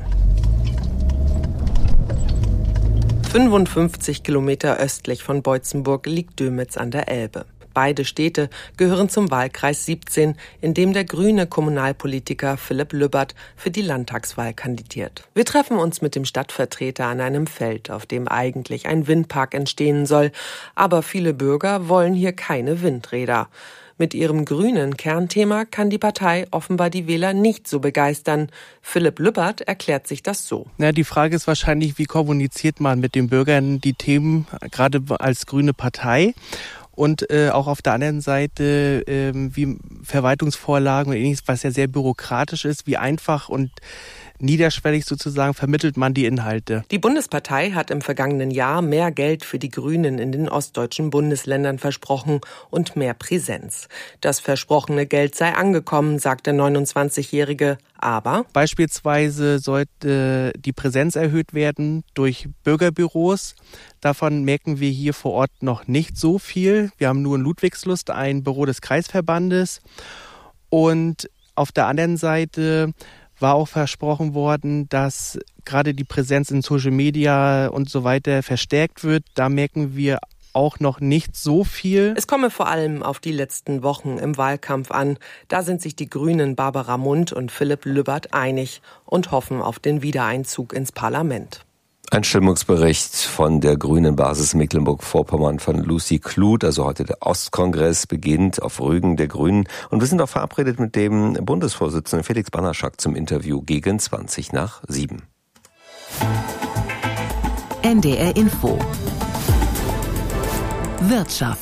55 Kilometer östlich von Boitzenburg liegt Dömitz an der Elbe. Beide Städte gehören zum Wahlkreis 17, in dem der grüne Kommunalpolitiker Philipp Lübbert für die Landtagswahl kandidiert. Wir treffen uns mit dem Stadtvertreter an einem Feld, auf dem eigentlich ein Windpark entstehen soll. Aber viele Bürger wollen hier keine Windräder. Mit ihrem grünen Kernthema kann die Partei offenbar die Wähler nicht so begeistern. Philipp Lübbert erklärt sich das so. Die Frage ist wahrscheinlich, wie kommuniziert man mit den Bürgern die Themen, gerade als grüne Partei? Und auch auf der anderen Seite wie Verwaltungsvorlagen und ähnliches, was ja sehr bürokratisch ist, wie einfach und niederschwellig sozusagen vermittelt man die Inhalte. Die Bundespartei hat im vergangenen Jahr mehr Geld für die Grünen in den ostdeutschen Bundesländern versprochen und mehr Präsenz. Das versprochene Geld sei angekommen, sagt der 29-Jährige, aber beispielsweise sollte die Präsenz erhöht werden durch Bürgerbüros. Davon merken wir hier vor Ort noch nicht so viel. Wir haben nur in Ludwigslust ein Büro des Kreisverbandes. Und auf der anderen Seite war auch versprochen worden, dass gerade die Präsenz in Social Media und so weiter verstärkt wird. Da merken wir auch noch nicht so viel. Es komme vor allem auf die letzten Wochen im Wahlkampf an. Da sind sich die Grünen Barbara Mund und Philipp Lübbert einig und hoffen auf den Wiedereinzug ins Parlament. Ein Stimmungsbericht von der Grünen Basis Mecklenburg-Vorpommern von Lucy Kluth. Also heute der Ostkongress beginnt auf Rügen der Grünen. Und wir sind auch verabredet mit dem Bundesvorsitzenden Felix Banaschak zum Interview gegen 7:20. NDR Info. Wirtschaft.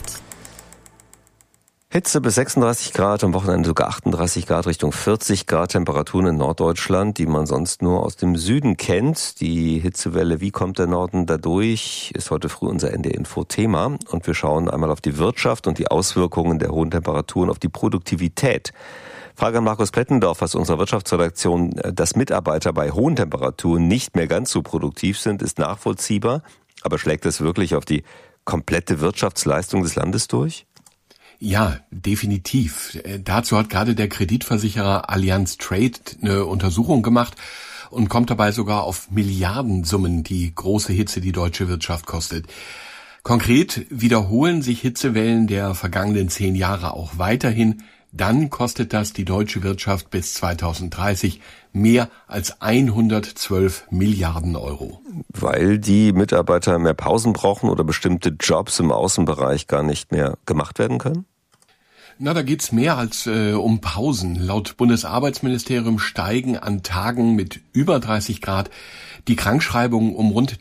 Hitze bis 36 Grad, am Wochenende sogar 38 Grad, Richtung 40 Grad Temperaturen in Norddeutschland, die man sonst nur aus dem Süden kennt. Die Hitzewelle, wie kommt der Norden da durch, ist heute früh unser NDR-Info-Thema. Und wir schauen einmal auf die Wirtschaft und die Auswirkungen der hohen Temperaturen auf die Produktivität. Frage an Markus Plettendorf aus unserer Wirtschaftsredaktion. Dass Mitarbeiter bei hohen Temperaturen nicht mehr ganz so produktiv sind, ist nachvollziehbar. Aber schlägt es wirklich auf die komplette Wirtschaftsleistung des Landes durch? Ja, definitiv. Dazu hat gerade der Kreditversicherer Allianz Trade eine Untersuchung gemacht und kommt dabei sogar auf Milliardensummen, die große Hitze die deutsche Wirtschaft kostet. Konkret wiederholen sich Hitzewellen der vergangenen 10 Jahre auch weiterhin. Dann kostet das die deutsche Wirtschaft bis 2030 mehr als 112 Milliarden Euro. Weil die Mitarbeiter mehr Pausen brauchen oder bestimmte Jobs im Außenbereich gar nicht mehr gemacht werden können? Na, da geht's mehr als um Pausen. Laut Bundesarbeitsministerium steigen an Tagen mit über 30 Grad die Krankschreibungen um rund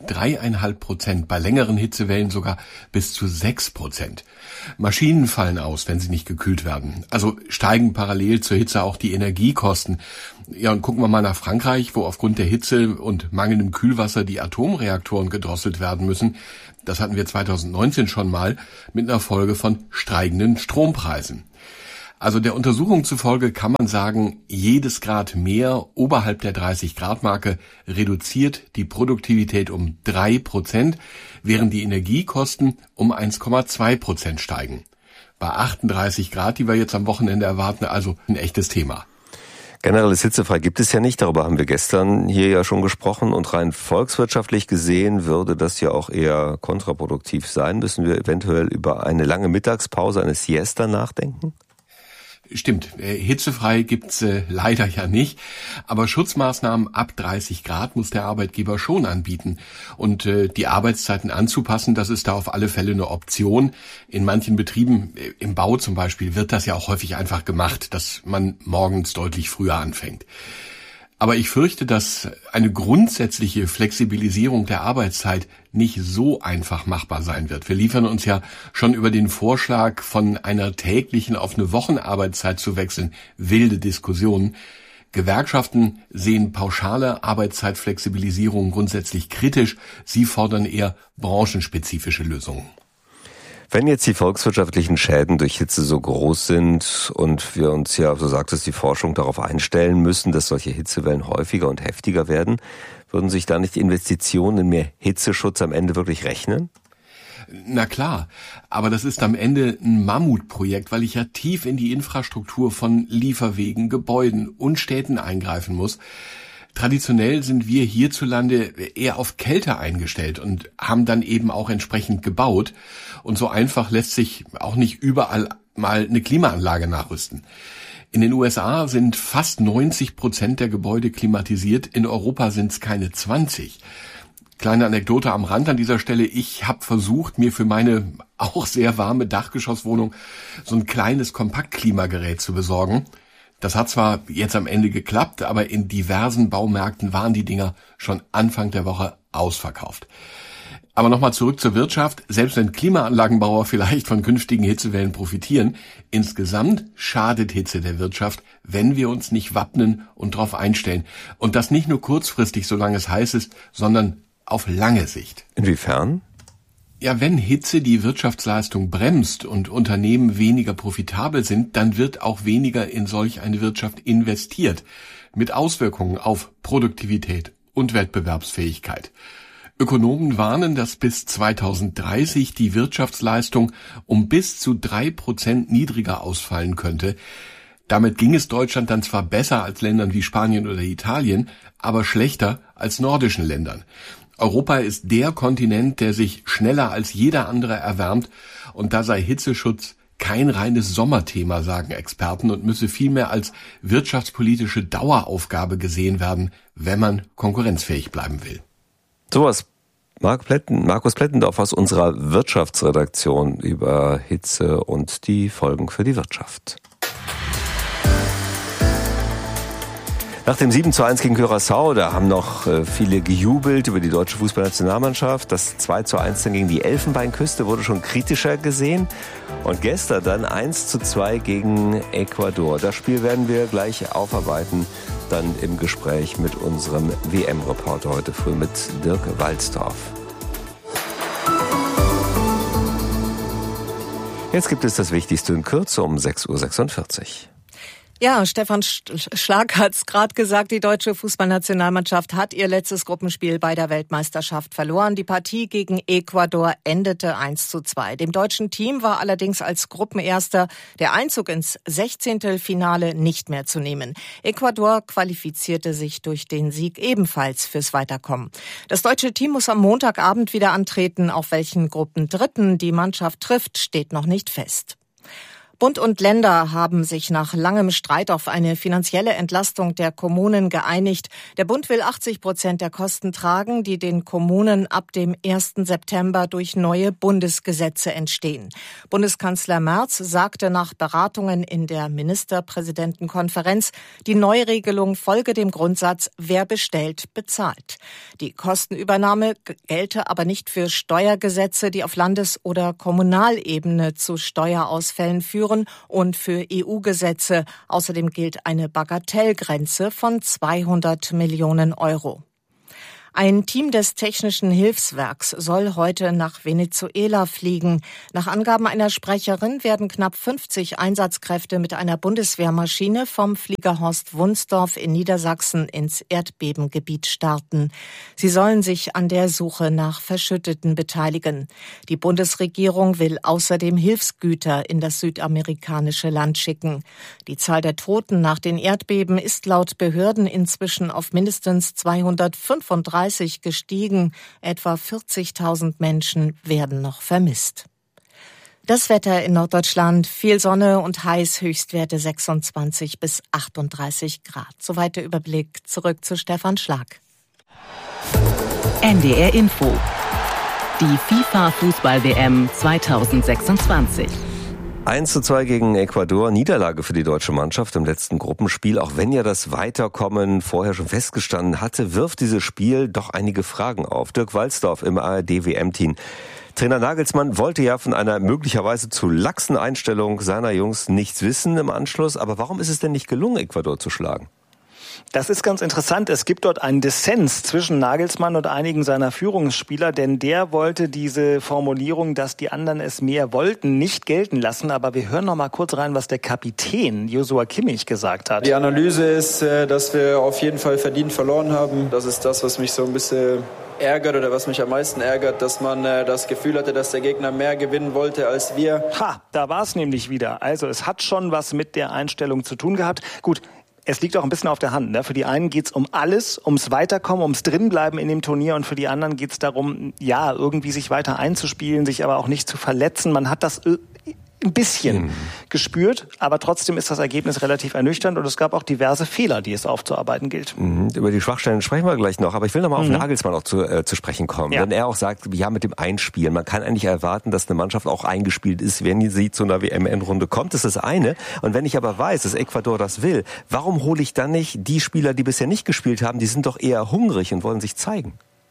3,5%, bei längeren Hitzewellen sogar bis zu 6%. Maschinen fallen aus, wenn sie nicht gekühlt werden. Also steigen parallel zur Hitze auch die Energiekosten. Ja, und gucken wir mal nach Frankreich, wo aufgrund der Hitze und mangelndem Kühlwasser die Atomreaktoren gedrosselt werden müssen. Das hatten wir 2019 schon mal mit einer Folge von steigenden Strompreisen. Also der Untersuchung zufolge kann man sagen, jedes Grad mehr oberhalb der 30-Grad-Marke reduziert die Produktivität um 3%, während die Energiekosten um 1,2% steigen. Bei 38 Grad, die wir jetzt am Wochenende erwarten, also ein echtes Thema. Generelles hitzefrei gibt es ja nicht, darüber haben wir gestern hier ja schon gesprochen, und rein volkswirtschaftlich gesehen würde das ja auch eher kontraproduktiv sein. Müssen wir eventuell über eine lange Mittagspause, eine Siesta nachdenken? Stimmt, hitzefrei gibt's leider ja nicht, aber Schutzmaßnahmen ab 30 Grad muss der Arbeitgeber schon anbieten. Und die Arbeitszeiten anzupassen, das ist da auf alle Fälle eine Option. In manchen Betrieben, im Bau zum Beispiel, wird das ja auch häufig einfach gemacht, dass man morgens deutlich früher anfängt. Aber ich fürchte, dass eine grundsätzliche Flexibilisierung der Arbeitszeit nicht so einfach machbar sein wird. Wir liefern uns ja schon über den Vorschlag, von einer täglichen auf eine Wochenarbeitszeit zu wechseln, wilde Diskussionen. Gewerkschaften sehen pauschale Arbeitszeitflexibilisierung grundsätzlich kritisch. Sie fordern eher branchenspezifische Lösungen. Wenn jetzt die volkswirtschaftlichen Schäden durch Hitze so groß sind und wir uns ja, so sagt es die Forschung, darauf einstellen müssen, dass solche Hitzewellen häufiger und heftiger werden, würden sich da nicht Investitionen in mehr Hitzeschutz am Ende wirklich rechnen? Na klar, aber das ist am Ende ein Mammutprojekt, weil ich ja tief in die Infrastruktur von Lieferwegen, Gebäuden und Städten eingreifen muss. Traditionell sind wir hierzulande eher auf Kälte eingestellt und haben dann eben auch entsprechend gebaut. Und so einfach lässt sich auch nicht überall mal eine Klimaanlage nachrüsten. In den USA sind fast 90% der Gebäude klimatisiert, in Europa sind es keine 20%. Kleine Anekdote am Rand an dieser Stelle. Ich habe versucht, mir für meine auch sehr warme Dachgeschosswohnung so ein kleines Kompaktklimagerät zu besorgen. Das hat zwar jetzt am Ende geklappt, aber in diversen Baumärkten waren die Dinger schon Anfang der Woche ausverkauft. Aber nochmal zurück zur Wirtschaft. Selbst wenn Klimaanlagenbauer vielleicht von künftigen Hitzewellen profitieren, insgesamt schadet Hitze der Wirtschaft, wenn wir uns nicht wappnen und darauf einstellen. Und das nicht nur kurzfristig, solange es heiß ist, sondern auf lange Sicht. Inwiefern? Ja, wenn Hitze die Wirtschaftsleistung bremst und Unternehmen weniger profitabel sind, dann wird auch weniger in solch eine Wirtschaft investiert, mit Auswirkungen auf Produktivität und Wettbewerbsfähigkeit. Ökonomen warnen, dass bis 2030 die Wirtschaftsleistung um bis zu 3% niedriger ausfallen könnte. Damit ging es Deutschland dann zwar besser als Ländern wie Spanien oder Italien, aber schlechter als nordischen Ländern. Europa ist der Kontinent, der sich schneller als jeder andere erwärmt, und da sei Hitzeschutz kein reines Sommerthema, sagen Experten, und müsse vielmehr als wirtschaftspolitische Daueraufgabe gesehen werden, wenn man konkurrenzfähig bleiben will. Sowas Markus Plettendorf aus unserer Wirtschaftsredaktion über Hitze und die Folgen für die Wirtschaft. Nach dem 7:1 gegen Curaçao, da haben noch viele gejubelt über die deutsche Fußballnationalmannschaft. Das 2:1 dann gegen die Elfenbeinküste wurde schon kritischer gesehen. Und gestern dann 1:2 gegen Ecuador. Das Spiel werden wir gleich aufarbeiten, dann im Gespräch mit unserem WM-Reporter heute früh, mit Dirk Walzdorf. Jetzt gibt es das Wichtigste in Kürze um 6:46 Uhr. Ja, Stefan Schlag hat es gerade gesagt, die deutsche Fußballnationalmannschaft hat ihr letztes Gruppenspiel bei der Weltmeisterschaft verloren. Die Partie gegen Ecuador endete 1:2. Dem deutschen Team war allerdings als Gruppenerster der Einzug ins 16. Finale nicht mehr zu nehmen. Ecuador qualifizierte sich durch den Sieg ebenfalls fürs Weiterkommen. Das deutsche Team muss am Montagabend wieder antreten. Auf welchen Gruppendritten die Mannschaft trifft, steht noch nicht fest. Bund und Länder haben sich nach langem Streit auf eine finanzielle Entlastung der Kommunen geeinigt. Der Bund will 80% der Kosten tragen, die den Kommunen ab dem 1. September durch neue Bundesgesetze entstehen. Bundeskanzler Merz sagte nach Beratungen in der Ministerpräsidentenkonferenz, die Neuregelung folge dem Grundsatz, wer bestellt, bezahlt. Die Kostenübernahme gelte aber nicht für Steuergesetze, die auf Landes- oder Kommunalebene zu Steuerausfällen führen, und für EU-Gesetze. Außerdem gilt eine Bagatellgrenze von 200 Millionen Euro. Ein Team des Technischen Hilfswerks soll heute nach Venezuela fliegen. Nach Angaben einer Sprecherin werden knapp 50 Einsatzkräfte mit einer Bundeswehrmaschine vom Flieger Horst Wunsdorf in Niedersachsen ins Erdbebengebiet starten. Sie sollen sich an der Suche nach Verschütteten beteiligen. Die Bundesregierung will außerdem Hilfsgüter in das südamerikanische Land schicken. Die Zahl der Toten nach den Erdbeben ist laut Behörden inzwischen auf mindestens 235 gestiegen. Etwa 40.000 Menschen werden noch vermisst. Das Wetter in Norddeutschland, viel Sonne und heiß, Höchstwerte 26 bis 38 Grad. Soweit der Überblick. Zurück zu Stefan Schlag. NDR Info. Die FIFA-Fußball-WM 2026. 1:2 gegen Ecuador, Niederlage für die deutsche Mannschaft im letzten Gruppenspiel. Auch wenn ja das Weiterkommen vorher schon festgestanden hatte, wirft dieses Spiel doch einige Fragen auf. Dirk Walsdorf im ARD-WM-Team. Trainer Nagelsmann wollte ja von einer möglicherweise zu laxen Einstellung seiner Jungs nichts wissen im Anschluss. Aber warum ist es denn nicht gelungen, Ecuador zu schlagen? Das ist ganz interessant. Es gibt dort einen Dissens zwischen Nagelsmann und einigen seiner Führungsspieler, denn der wollte diese Formulierung, dass die anderen es mehr wollten, nicht gelten lassen. Aber wir hören noch mal kurz rein, was der Kapitän Joshua Kimmich gesagt hat. Die Analyse ist, dass wir auf jeden Fall verdient verloren haben. Das ist das, was mich so ein bisschen ärgert oder was mich am meisten ärgert, dass man das Gefühl hatte, dass der Gegner mehr gewinnen wollte als wir. Da war es nämlich wieder. Also es hat schon was mit der Einstellung zu tun gehabt. Gut. Es liegt auch ein bisschen auf der Hand. Ne? Für die einen geht's um alles, ums Weiterkommen, ums Drinbleiben in dem Turnier. Und für die anderen geht's darum, ja, irgendwie sich weiter einzuspielen, sich aber auch nicht zu verletzen. Man hat das ein bisschen gespürt, aber trotzdem ist das Ergebnis relativ ernüchternd und es gab auch diverse Fehler, die es aufzuarbeiten gilt. Über die Schwachstellen sprechen wir gleich noch, aber ich will nochmal auf Nagelsmann auch zu sprechen kommen. Ja. Wenn er auch sagt, ja, mit dem Einspielen, man kann eigentlich erwarten, dass eine Mannschaft auch eingespielt ist, wenn sie zu einer WM-Endrunde kommt, das ist das eine. Und wenn ich aber weiß, dass Ecuador das will, warum hole ich dann nicht die Spieler, die bisher nicht gespielt haben, die sind doch eher hungrig und wollen sich zeigen?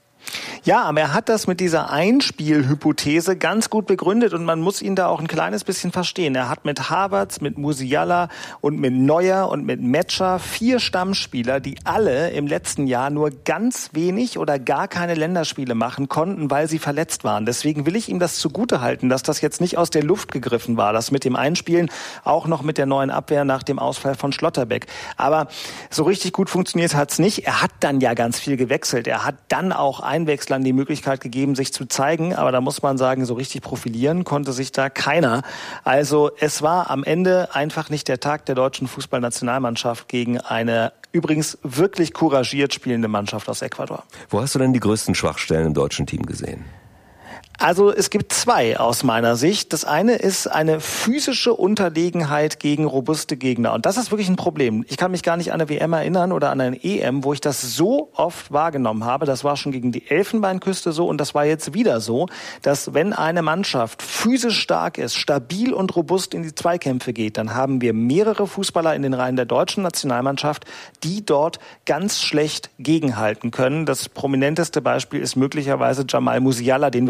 Ja, aber er hat das mit dieser Einspielhypothese ganz gut begründet und man muss ihn da auch ein kleines bisschen verstehen. Er hat mit Havertz, mit Musiala und mit Neuer und mit Metscher 4 Stammspieler, die alle im letzten Jahr nur ganz wenig oder gar keine Länderspiele machen konnten, weil sie verletzt waren. Deswegen will ich ihm das zugutehalten, dass das jetzt nicht aus der Luft gegriffen war, das mit dem Einspielen, auch noch mit der neuen Abwehr nach dem Ausfall von Schlotterbeck. Aber so richtig gut funktioniert hat's nicht. Er hat dann ja ganz viel gewechselt. Er hat dann auch Einwechslern die Möglichkeit gegeben, sich zu zeigen. Aber da muss man sagen, so richtig profilieren konnte sich da keiner. Also es war am Ende einfach nicht der Tag der deutschen Fußballnationalmannschaft gegen eine übrigens wirklich couragiert spielende Mannschaft aus Ecuador. Wo hast du denn die größten Schwachstellen im deutschen Team gesehen? Also es gibt 2 aus meiner Sicht. Das eine ist eine physische Unterlegenheit gegen robuste Gegner. Und das ist wirklich ein Problem. Ich kann mich gar nicht an eine WM erinnern oder an eine EM, wo ich das so oft wahrgenommen habe. Das war schon gegen die Elfenbeinküste so und das war jetzt wieder so, dass wenn eine Mannschaft physisch stark ist, stabil und robust in die Zweikämpfe geht, dann haben wir mehrere Fußballer in den Reihen der deutschen Nationalmannschaft, die dort ganz schlecht gegenhalten können. Das prominenteste Beispiel ist möglicherweise Jamal Musiala, den wir auch, glaube ich,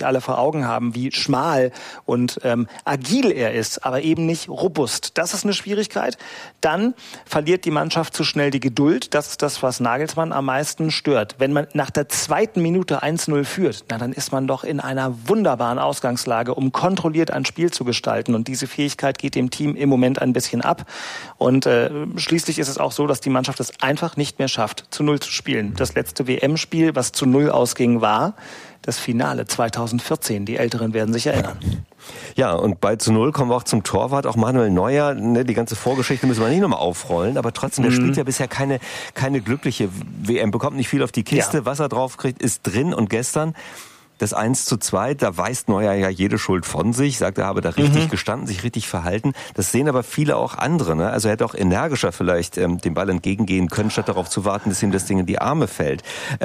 natürlich alle vor Augen haben, wie schmal und agil er ist, aber eben nicht robust. Das ist eine Schwierigkeit. Dann verliert die Mannschaft zu schnell die Geduld. Das ist das, was Nagelsmann am meisten stört. Wenn man nach der 2. Minute 1-0 führt, dann ist man doch in einer wunderbaren Ausgangslage, um kontrolliert ein Spiel zu gestalten. Und diese Fähigkeit geht dem Team im Moment ein bisschen ab. Und schließlich ist es auch so, dass die Mannschaft es einfach nicht mehr schafft, zu 0 zu spielen. Das letzte WM-Spiel, was zu 0 ausging, war das Finale 2014. Die Älteren werden sich erinnern. Ja, und bei zu 0 kommen wir auch zum Torwart, auch Manuel Neuer. Die ganze Vorgeschichte müssen wir nicht nochmal aufrollen, aber trotzdem, der spielt ja bisher keine glückliche WM, bekommt nicht viel auf die Kiste, ja. Was er drauf kriegt, ist drin. Und gestern das 1:2, da weist Neuer ja jede Schuld von sich, sagt, er habe da richtig gestanden, sich richtig verhalten. Das sehen aber viele auch andere. Ne? Also er hätte auch energischer vielleicht dem Ball entgegengehen können, statt darauf zu warten, dass ihm das Ding in die Arme fällt.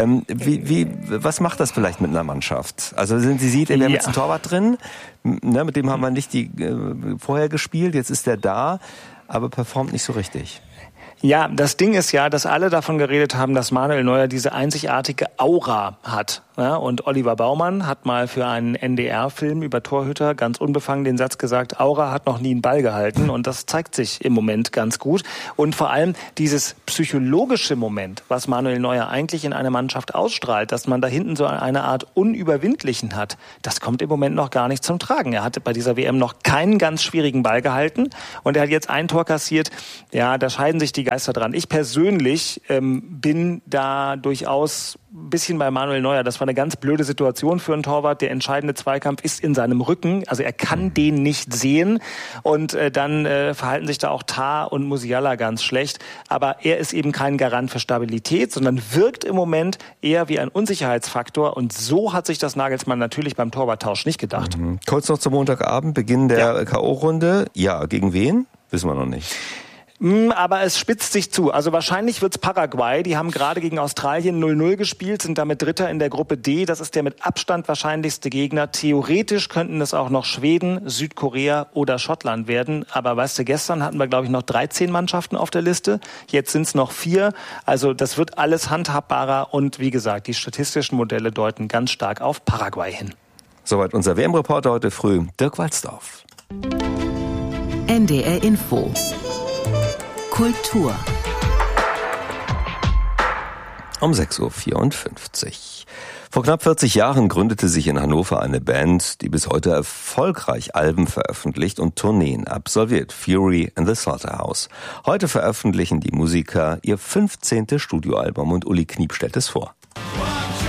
Was macht das vielleicht mit einer Mannschaft? Also sie sieht, wir haben jetzt einen Torwart drin, ne, mit dem haben wir nicht vorher gespielt, jetzt ist er da, aber performt nicht so richtig. Ja, das Ding ist ja, dass alle davon geredet haben, dass Manuel Neuer diese einzigartige Aura hat. Ja, und Oliver Baumann hat mal für einen NDR-Film über Torhüter ganz unbefangen den Satz gesagt, Aura hat noch nie einen Ball gehalten. Und das zeigt sich im Moment ganz gut. Und vor allem dieses psychologische Moment, was Manuel Neuer eigentlich in einer Mannschaft ausstrahlt, dass man da hinten so eine Art Unüberwindlichen hat, das kommt im Moment noch gar nicht zum Tragen. Er hatte bei dieser WM noch keinen ganz schwierigen Ball gehalten und er hat jetzt ein Tor kassiert. Ja, da scheiden sich die Geister dran. Ich persönlich bin da durchaus ein bisschen bei Manuel Neuer. Das war eine ganz blöde Situation für einen Torwart. Der entscheidende Zweikampf ist in seinem Rücken. Also er kann den nicht sehen. Und dann verhalten sich da auch Tah und Musiala ganz schlecht. Aber er ist eben kein Garant für Stabilität, sondern wirkt im Moment eher wie ein Unsicherheitsfaktor. Und so hat sich das Nagelsmann natürlich beim Torwarttausch nicht gedacht. Kurz noch zum Montagabend, Beginn der K.O.-Runde. Ja, gegen wen? Wissen wir noch nicht. Aber es spitzt sich zu. Also wahrscheinlich wird's Paraguay. Die haben gerade gegen Australien 0-0 gespielt, sind damit Dritter in der Gruppe D. Das ist der mit Abstand wahrscheinlichste Gegner. Theoretisch könnten es auch noch Schweden, Südkorea oder Schottland werden. Aber weißt du, gestern hatten wir, glaube ich, noch 13 Mannschaften auf der Liste. Jetzt sind's noch 4. Also das wird alles handhabbarer. Und wie gesagt, die statistischen Modelle deuten ganz stark auf Paraguay hin. Soweit unser WM-Reporter heute früh, Dirk Walzdorf. NDR Info Kultur. Um 6:54 Uhr. Vor knapp 40 Jahren gründete sich in Hannover eine Band, die bis heute erfolgreich Alben veröffentlicht und Tourneen absolviert. Fury and the Slaughterhouse. Heute veröffentlichen die Musiker ihr 15. Studioalbum und Uli Kniep stellt es vor.